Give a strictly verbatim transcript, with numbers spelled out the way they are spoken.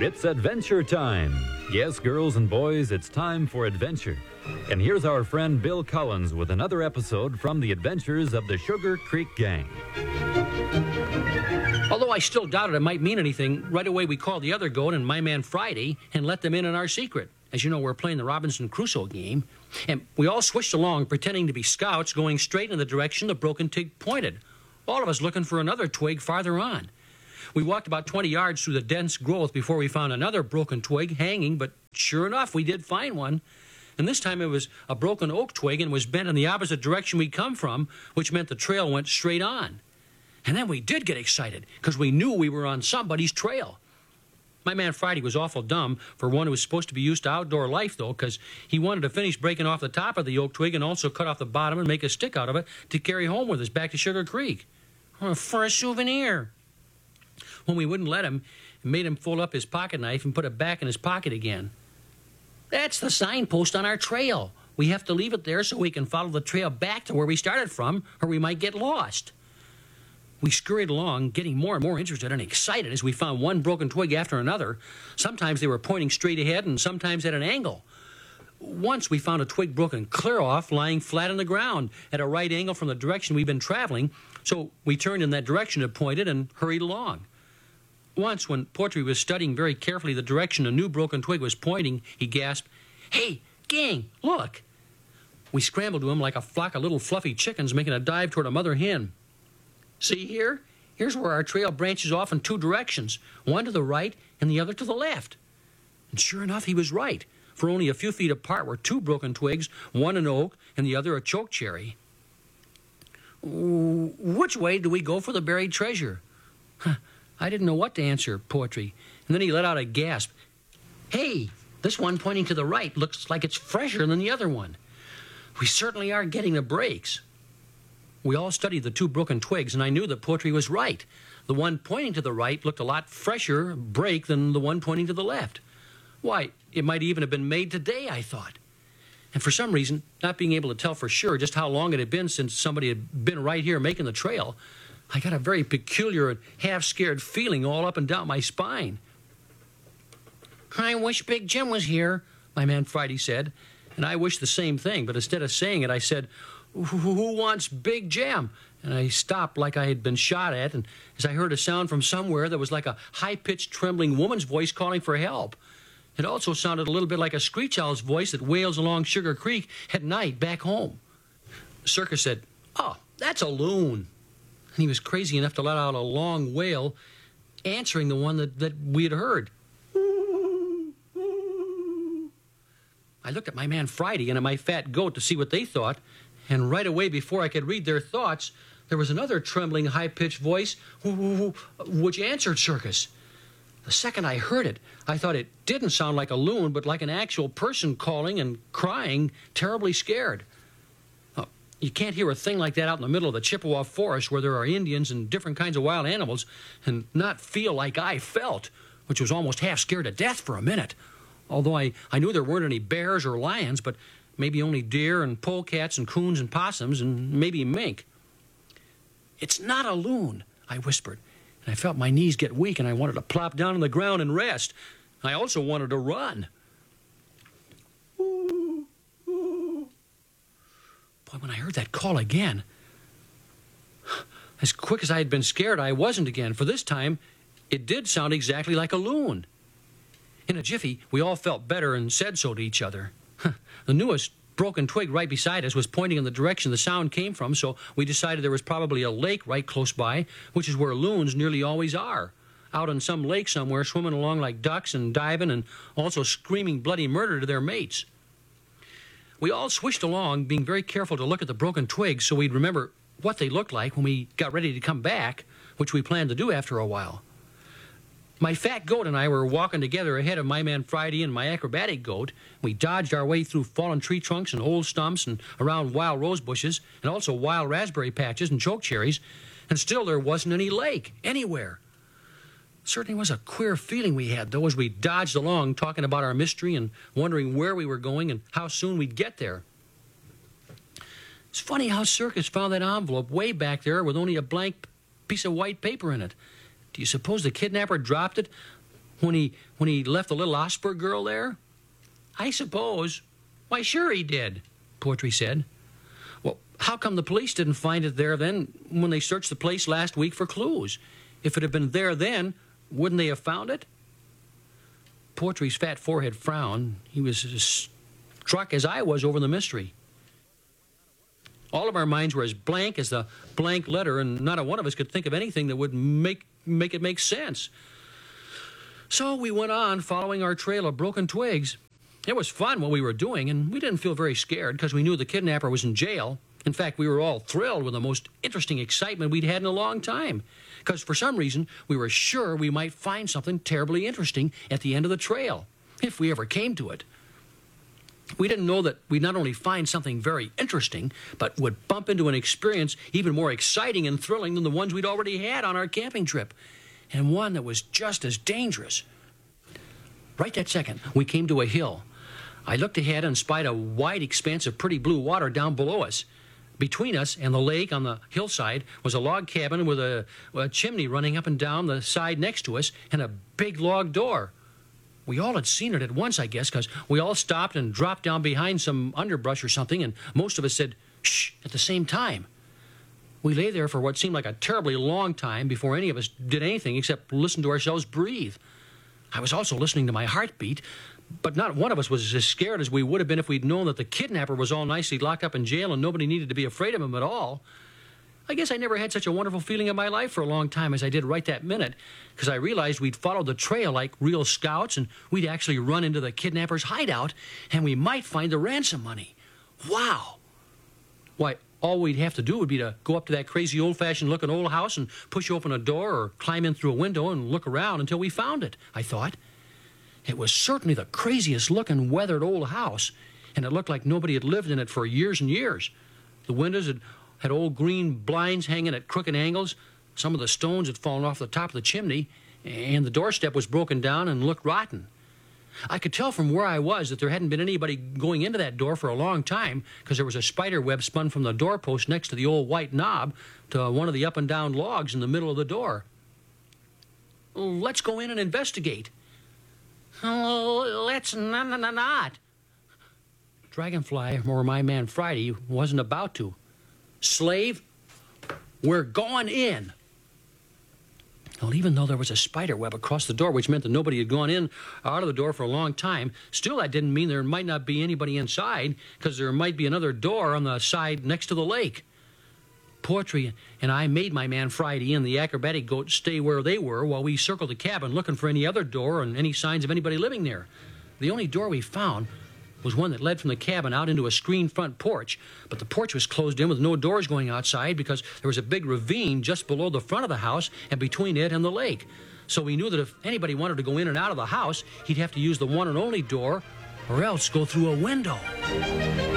It's adventure time. Yes, girls and boys, it's time for adventure. And here's our friend Bill Collins with another episode from the adventures of the Sugar Creek Gang. Although I still doubted it might mean anything, right away we called the other goat and my man Friday and let them in on our secret. As you know, we're playing the Robinson Crusoe game. And we all swished along, pretending to be scouts, going straight in the direction the broken twig pointed. All of us looking for another twig farther on. We walked about twenty yards through the dense growth before we found another broken twig hanging, but sure enough, we did find one. And this time it was a broken oak twig and was bent in the opposite direction we'd come from, which meant the trail went straight on. And then we did get excited, because we knew we were on somebody's trail. My man Friday was awful dumb for one who was supposed to be used to outdoor life, though, because he wanted to finish breaking off the top of the oak twig and also cut off the bottom and make a stick out of it to carry home with us back to Sugar Creek. For a souvenir. When we wouldn't let him, it made him fold up his pocket knife and put it back in his pocket again. That's the signpost on our trail. We have to leave it there so we can follow the trail back to where we started from, or we might get lost. We scurried along, getting more and more interested and excited as we found one broken twig after another. Sometimes they were pointing straight ahead and sometimes at an angle. Once we found a twig broken clear off, lying flat on the ground at a right angle from the direction we'd been traveling, so we turned in that direction it pointed and hurried along. Once, when Portry was studying very carefully the direction a new broken twig was pointing, he gasped, "Hey, gang, look!" We scrambled to him like a flock of little fluffy chickens making a dive toward a mother hen. See here? Here's where our trail branches off in two directions, one to the right and the other to the left. And sure enough, he was right, for only a few feet apart were two broken twigs, one an oak and the other a chokecherry. Which way do we go for the buried treasure? Huh. I didn't know what to answer, Portry, and then he let out a gasp. Hey, this one pointing to the right looks like it's fresher than the other one. We certainly are getting the breaks. We all studied the two broken twigs, and I knew that Portry was right. The one pointing to the right looked a lot fresher break than the one pointing to the left. Why, it might even have been made today, I thought. And for some reason, not being able to tell for sure just how long it had been since somebody had been right here making the trail, I got a very peculiar and half-scared feeling all up and down my spine. I wish Big Jim was here, my man Friday said, and I wished the same thing, but instead of saying it, I said, "Who wants Big Jim?" And I stopped like I had been shot at, and as I heard a sound from somewhere that was like a high-pitched, trembling woman's voice calling for help. It also sounded a little bit like a screech owl's voice that wails along Sugar Creek at night back home. Circus said, "Oh, that's a loon." And he was crazy enough to let out a long wail, answering the one that, that we had heard. I looked at my man Friday and at my fat goat to see what they thought, and right away, before I could read their thoughts, there was another trembling, high-pitched voice which answered Circus. The second I heard it, I thought it didn't sound like a loon, but like an actual person calling and crying, terribly scared. Oh, you can't hear a thing like that out in the middle of the Chippewa forest where there are Indians and different kinds of wild animals and not feel like I felt, which was almost half scared to death for a minute. Although I, I knew there weren't any bears or lions, but maybe only deer and polecats and coons and possums and maybe mink. "It's not a loon," I whispered. And I felt my knees get weak, and I wanted to plop down on the ground and rest. I also wanted to run. Boy, when I heard that call again, as quick as I had been scared, I wasn't again, for this time it did sound exactly like a loon. In a jiffy, we all felt better and said so to each other. The newest broken twig right beside us was pointing in the direction the sound came from, so we decided there was probably a lake right close by, which is where loons nearly always are, out on some lake somewhere, swimming along like ducks and diving and also screaming bloody murder to their mates. We all swished along, being very careful to look at the broken twigs so we'd remember what they looked like when we got ready to come back, which we planned to do after a while. My fat goat and I were walking together ahead of my man Friday and my acrobatic goat. We dodged our way through fallen tree trunks and old stumps and around wild rose bushes and also wild raspberry patches and chokecherries, and still there wasn't any lake anywhere. Certainly was a queer feeling we had, though, as we dodged along talking about our mystery and wondering where we were going and how soon we'd get there. It's funny how Circus found that envelope way back there with only a blank piece of white paper in it. Do you suppose the kidnapper dropped it when he when he left the little Osberg girl there? I suppose. Why, sure he did, Poetry said. Well, how come the police didn't find it there then when they searched the place last week for clues? If it had been there then, wouldn't they have found it? Poetry's fat forehead frowned. He was as struck as I was over the mystery. All of our minds were as blank as the blank letter, and not a one of us could think of anything that would make make it make sense. So we went on following our trail of broken twigs. It was fun what we were doing, and we didn't feel very scared because we knew the kidnapper was in jail. In fact, we were all thrilled with the most interesting excitement we'd had in a long time, because for some reason we were sure we might find something terribly interesting at the end of the trail, if we ever came to it. We didn't know that we'd not only find something very interesting, but would bump into an experience even more exciting and thrilling than the ones we'd already had on our camping trip, and one that was just as dangerous. Right that second, we came to a hill. I looked ahead and spied a wide expanse of pretty blue water down below us. Between us and the lake on the hillside was a log cabin with a, a chimney running up and down the side next to us and a big log door. We all had seen it at once, I guess, because we all stopped and dropped down behind some underbrush or something, and most of us said, shh, at the same time. We lay there for what seemed like a terribly long time before any of us did anything except listen to ourselves breathe. I was also listening to my heartbeat, but not one of us was as scared as we would have been if we'd known that the kidnapper was all nicely locked up in jail and nobody needed to be afraid of him at all. I guess I never had such a wonderful feeling in my life for a long time as I did right that minute, because I realized we'd followed the trail like real scouts and we'd actually run into the kidnapper's hideout and we might find the ransom money. Wow! Why, all we'd have to do would be to go up to that crazy old-fashioned looking old house and push open a door or climb in through a window and look around until we found it, I thought. It was certainly the craziest looking weathered old house, and it looked like nobody had lived in it for years and years. The windows had, had old green blinds hanging at crooked angles. Some of the stones had fallen off the top of the chimney, and the doorstep was broken down and looked rotten. I could tell from where I was that there hadn't been anybody going into that door for a long time, because there was a spider web spun from the doorpost next to the old white knob to one of the up and down logs in the middle of the door. Let's go in and investigate. Oh, let's not, not, not. Dragonfly, or my man Friday, wasn't about to. Slave, we're going in. Well, even though there was a spider web across the door, which meant that nobody had gone in or out of the door for a long time, still that didn't mean there might not be anybody inside, because there might be another door on the side next to the lake. Poetry and I made my man Friday and the acrobatic goat stay where they were while we circled the cabin looking for any other door and any signs of anybody living there. The only door we found was one that led from the cabin out into a screened front porch, but the porch was closed in with no doors going outside because there was a big ravine just below the front of the house and between it and the lake. So we knew that if anybody wanted to go in and out of the house, he'd have to use the one and only door or else go through a window.